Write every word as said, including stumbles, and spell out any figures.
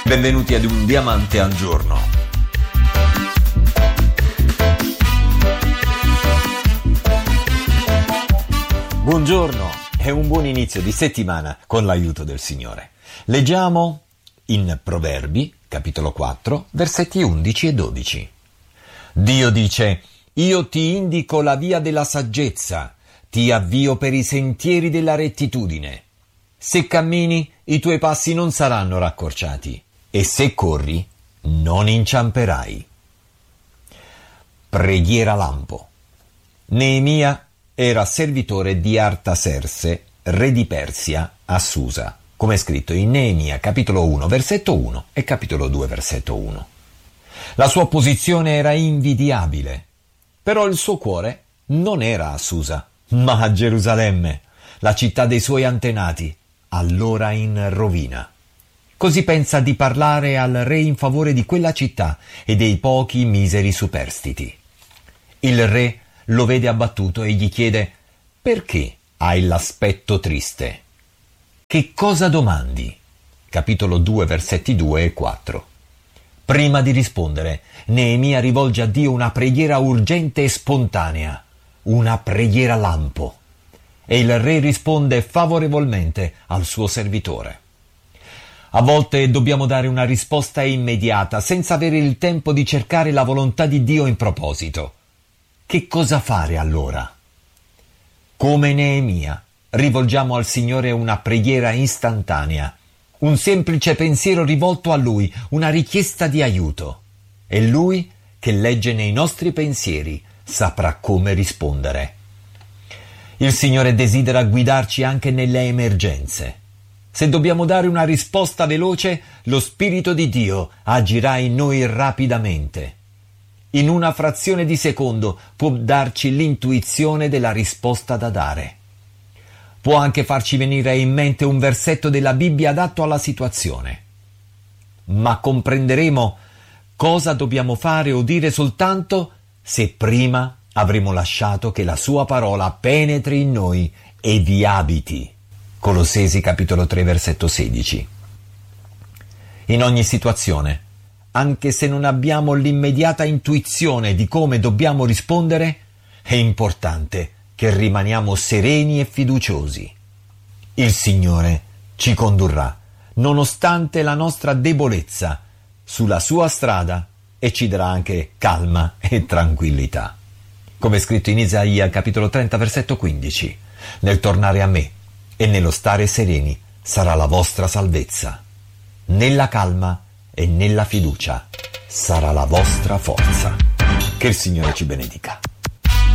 Benvenuti ad Un Diamante al Giorno. Buongiorno e un buon inizio di settimana con l'aiuto del Signore. Leggiamo in Proverbi, capitolo quattro, versetti undici e dodici. Dio dice: «Io ti indico la via della saggezza, ti avvio per i sentieri della rettitudine. Se cammini, i tuoi passi non saranno raccorciati, e se corri, non inciamperai». Preghiera lampo. Neemia era servitore di Artaserse, re di Persia, a Susa, come è scritto in Neemia capitolo uno, versetto uno e capitolo due, versetto uno. La sua posizione era invidiabile, però il suo cuore non era a Susa, ma a Gerusalemme, la città dei suoi antenati, allora in rovina. Così pensa di parlare al re in favore di quella città e dei pochi miseri superstiti. Il re lo vede abbattuto e gli chiede: «Perché hai l'aspetto triste?» «Che cosa domandi?» Capitolo due, versetti due e quattro. Prima di rispondere, Neemia rivolge a Dio una preghiera urgente e spontanea, una preghiera lampo. E il re risponde favorevolmente al suo servitore. A volte dobbiamo dare una risposta immediata, senza avere il tempo di cercare la volontà di Dio in proposito. Che cosa fare allora? Come Neemia, rivolgiamo al Signore una preghiera istantanea, un semplice pensiero rivolto a Lui, una richiesta di aiuto. E Lui, che legge nei nostri pensieri, saprà come rispondere. Il Signore desidera guidarci anche nelle emergenze. Se dobbiamo dare una risposta veloce, lo Spirito di Dio agirà in noi rapidamente. In una frazione di secondo può darci l'intuizione della risposta da dare. Può anche farci venire in mente un versetto della Bibbia adatto alla situazione. Ma comprenderemo cosa dobbiamo fare o dire soltanto se prima avremo lasciato che la sua parola penetri in noi e vi abiti. Colossesi capitolo tre, versetto sedici. In ogni situazione, anche se non abbiamo l'immediata intuizione di come dobbiamo rispondere, è importante che rimaniamo sereni e fiduciosi. Il Signore ci condurrà, nonostante la nostra debolezza, sulla sua strada e ci darà anche calma e tranquillità. Come è scritto in Isaia capitolo trenta, versetto quindici: «Nel tornare a me e nello stare sereni sarà la vostra salvezza. Nella calma e nella fiducia sarà la vostra forza». Che il Signore ci benedica.